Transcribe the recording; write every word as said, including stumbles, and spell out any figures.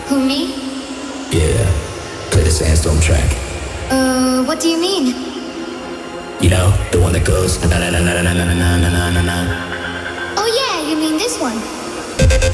Who, me? Yeah, play the Sandstorm track. Uh, what do you mean? You know, the one that goes na na na na na na na na na na na. Oh yeah, you mean this one?